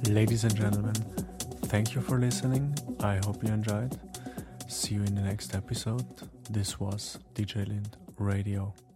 Ladies and gentlemen, thank you for listening. I hope you enjoyed. See you in the next episode. This was DJ Lind Radio.